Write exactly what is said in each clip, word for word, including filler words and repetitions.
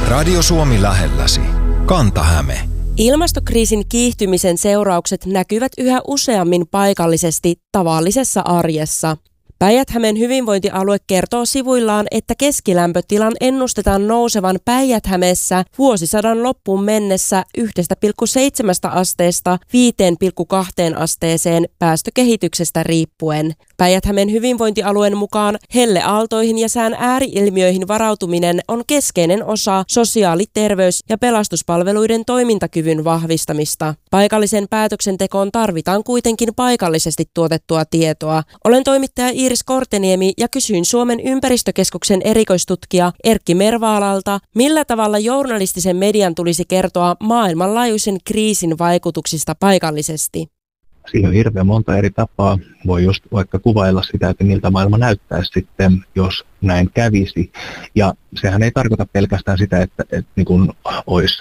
Radio Suomi lähelläsi. Kanta-Häme. Ilmastokriisin kiihtymisen seuraukset näkyvät yhä useammin paikallisesti tavallisessa arjessa. Päijät-Hämeen hyvinvointialue kertoo sivuillaan, että keskilämpötilan ennustetaan nousevan Päijät-Hämeessä vuosisadan loppuun mennessä yhdestä pilkku seitsemästä asteesta viiteen pilkku kahteen asteeseen päästökehityksestä riippuen. Päijät-Hämeen hyvinvointialueen mukaan helleaaltoihin ja sään ääriilmiöihin varautuminen on keskeinen osa sosiaali-, terveys- ja pelastuspalveluiden toimintakyvyn vahvistamista. Paikallisen päätöksentekoon tarvitaan kuitenkin paikallisesti tuotettua tietoa. Olen toimittaja Iiris Korteniemi ja kysyin Suomen ympäristökeskuksen erikoistutkija Erkki Mervaalalta, millä tavalla journalistisen median tulisi kertoa maailmanlaajuisen kriisin vaikutuksista paikallisesti. Siinä on hirveän monta eri tapaa. Voi just vaikka kuvailla sitä, että miltä maailma näyttäisi sitten, jos näin kävisi. Ja sehän ei tarkoita pelkästään sitä, että, että niin kuin olisi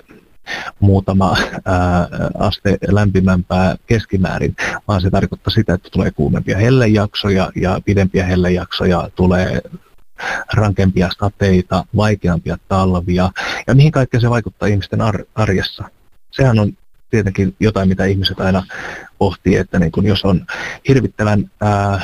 muutama ää, aste lämpimämpää keskimäärin, vaan se tarkoittaa sitä, että tulee kuumempia hellejaksoja ja pidempiä hellejaksoja, tulee rankempia sateita, vaikeampia talvia ja mihin kaikkea se vaikuttaa ihmisten ar- arjessa. Sehän on tietenkin jotain, mitä ihmiset aina pohtii, että niin kun jos on hirvittävän ää,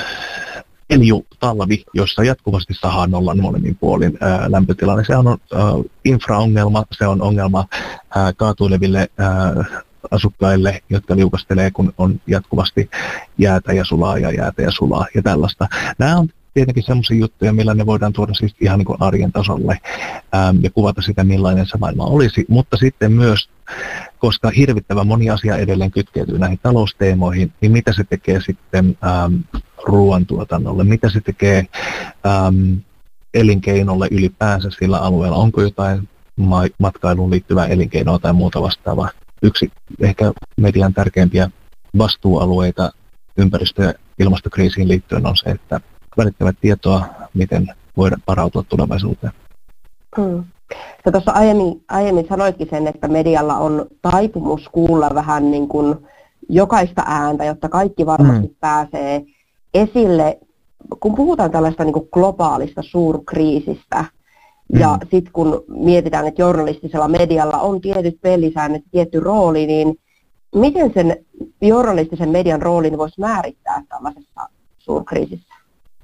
elju talvi, jossa jatkuvasti sahaa nollan molemmin puolin ää, lämpötila, niin se on ää, infraongelma, se on ongelma ää, kaatuileville ää, asukkaille, jotka liukastelee, kun on jatkuvasti jäätä ja sulaa ja jäätä ja sulaa ja tällaista. Nämä on tietenkin sellaisia juttuja, millä ne voidaan tuoda siis ihan niin kuin arjen tasolle ää, ja kuvata sitä, millainen se maailma olisi, mutta sitten myös, koska hirvittävän moni asia edelleen kytkeytyy näihin talousteemoihin, niin mitä se tekee sitten ähm, ruoantuotannolle, mitä se tekee ähm, elinkeinolle ylipäänsä sillä alueella, onko jotain ma- matkailuun liittyvää elinkeinoa tai muuta vastaavaa. Yksi ehkä median tärkeimpiä vastuualueita ympäristö- ja ilmastokriisiin liittyen on se, että välittävät tietoa, miten voidaan varautua tulevaisuuteen. Hmm. Sä tuossa aiemmin, aiemmin sanoitkin sen, että medialla on taipumus kuulla vähän niin kuin jokaista ääntä, jotta kaikki varmasti mm. pääsee esille. Kun puhutaan tällaista niin kuin globaalista suurkriisistä, mm. ja sitten kun mietitään, että journalistisella medialla on tietyt pelisäännöt, tietty rooli, niin miten sen journalistisen median roolin voisi määrittää tällaisessa suurkriisissä?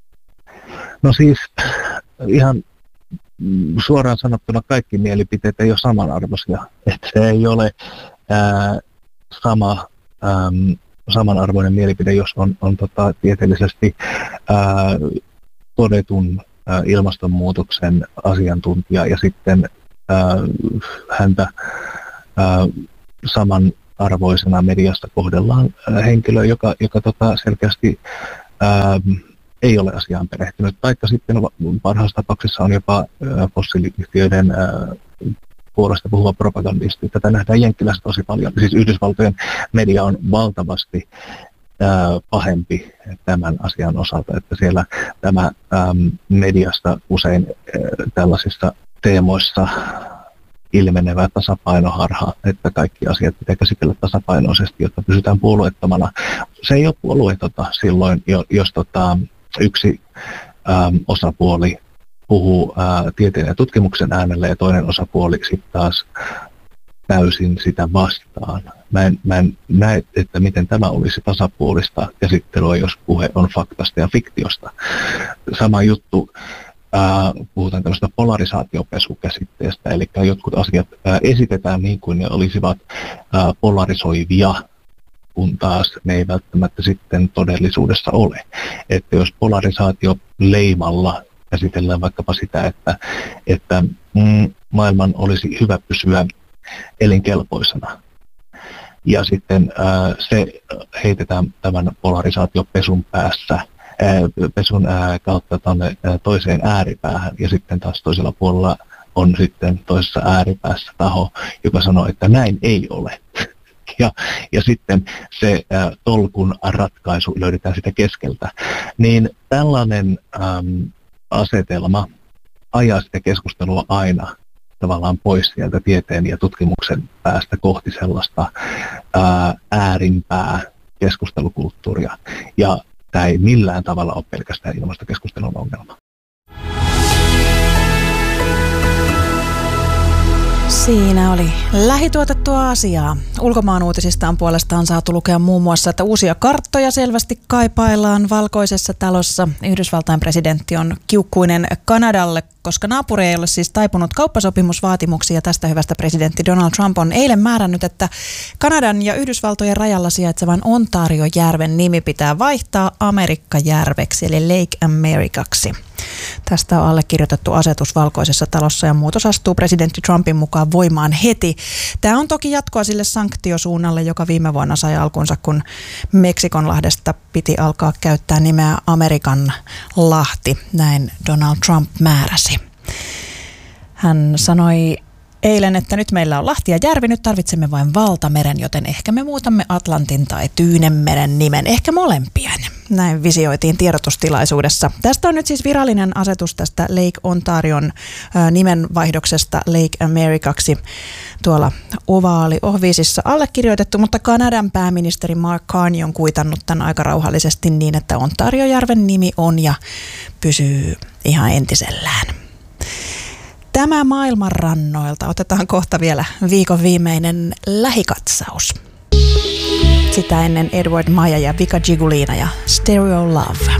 No siis ihan suoraan sanottuna kaikki mielipiteet ei ole samanarvoisia. Että se ei ole ää, sama, äm, samanarvoinen mielipide, jos on, on tota, tieteellisesti ää, todetun ää, ilmastonmuutoksen asiantuntija ja sitten ää, häntä ää, samanarvoisena mediasta kohdellaan ää, henkilö, joka, joka tota, selkeästi ää, ei ole asiaan perehtynyt, taikka sitten parhaassa tapauksessa on jopa fossiiliyhtiöiden puolesta puhuva propagandisti. Tätä nähdään Jenkkilässä tosi paljon. Siis Yhdysvaltojen media on valtavasti pahempi tämän asian osalta, että siellä tämä mediasta usein tällaisissa teemoissa ilmenevä tasapainoharha, että kaikki asiat pitää käsitellä tasapainoisesti, jotta pysytään puolueettomana. Se ei ole puolueetonta silloin, jos tota, yksi äm, osapuoli puhuu ää, tieteen ja tutkimuksen äänellä ja toinen osapuoli sitten taas täysin sitä vastaan. Mä en, mä en näe, että miten tämä olisi tasapuolista käsittelyä, jos puhe on faktasta ja fiktiosta. Sama juttu, ää, puhutaan tämmöistä polarisaatiopesukäsitteestä, eli jotkut asiat ää, esitetään niin kuin ne olisivat ää, polarisoivia, kun taas ne ei välttämättä sitten todellisuudessa ole. Että jos polarisaatio-leimalla käsitellään vaikkapa sitä, että, että mm, maailman olisi hyvä pysyä elinkelpoisena, ja sitten ää, se heitetään tämän polarisaatiopesun päässä, ää, pesun ää, kautta tonne ää, toiseen ääripäähän, ja sitten taas toisella puolella on sitten toisessa ääripäässä taho, joka sanoo, että näin ei ole. Ja, ja sitten se ä, tolkun ratkaisu löydetään sitä keskeltä. Niin tällainen äm, asetelma ajaa sitä keskustelua aina tavallaan pois sieltä tieteen ja tutkimuksen päästä kohti sellaista ää, äärimpää keskustelukulttuuria. Ja tämä ei millään tavalla ole pelkästään ilmastokeskustelun ongelma. Siinä oli lähituotettua asiaa. Ulkomaan uutisista on puolestaan saatu lukea muun muassa, että uusia karttoja selvästi kaipaillaan Valkoisessa talossa. Yhdysvaltain presidentti on kiukkuinen Kanadalle, koska naapuri ei ole siis taipunut kauppasopimusvaatimuksia. Tästä hyvästä presidentti Donald Trump on eilen määrännyt, että Kanadan ja Yhdysvaltojen rajalla sijaitsevan Ontario-järven nimi pitää vaihtaa Amerikka-järveksi, eli Lake Americaksi. Tästä on allekirjoitettu asetus Valkoisessa talossa ja muutos astuu presidentti Trumpin mukaan voimaan heti. Tämä on toki jatkoa sille sanktiosuunnalle, joka viime vuonna sai alkunsa, kun Meksikonlahdesta piti alkaa käyttää nimeä Amerikan lahti. Näin Donald Trump määräsi. Hän sanoi eilen, että nyt meillä on lahti ja järvi, nyt tarvitsemme vain valtameren, joten ehkä me muutamme Atlantin tai Tyynenmeren nimen, ehkä molempien. Näin visioitiin tiedotustilaisuudessa. Tästä on nyt siis virallinen asetus tästä Lake Ontarion ä, nimenvaihdoksesta Lake Americaksi tuolla Ovaali Ohviisissa allekirjoitettu, mutta Kanadan pääministeri Mark Carney on kuitannut tämän aika rauhallisesti niin, että Ontariojärven nimi on ja pysyy ihan entisellään. Tämä maailman rannoilta. Otetaan kohta vielä viikon viimeinen lähikatsaus. Sitä ennen Edward Maja ja Vika Gigulina ja Stereo Love.